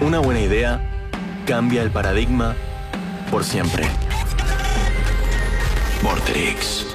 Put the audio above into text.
Una buena idea cambia el paradigma por siempre. Vorterix.